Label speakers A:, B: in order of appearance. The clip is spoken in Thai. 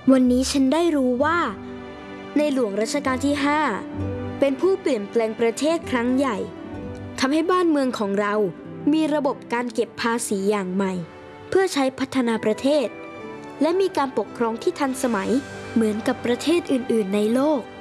A: วันนี้ฉันได้รู้ว่าในหลวงรัชกาลที่ 5เป็นผู้เปลี่ยนแปลงประเทศครั้งใหญ่ทำให้บ้านเมืองของเรามีระบบการเก็บภาษีอย่างใหม่เพื่อใช้พัฒนาประเทศและมีการปกครองที่ทันสมัยเหมือนกับประเทศอื่นๆในโลก